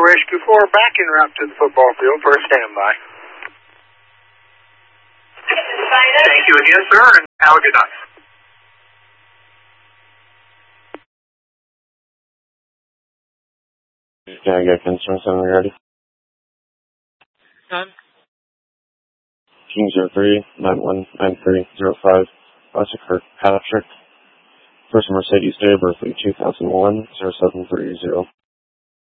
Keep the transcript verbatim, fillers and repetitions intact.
Rescue four back en route to the football field for a standby. Thank you again, sir, and have a good night. Can I get concern summary ready? Time? King zero three nine one nine three zero five. Classic Kirkpatrick. First Mercedes Day, birthday two thousand one, zero seven three zero.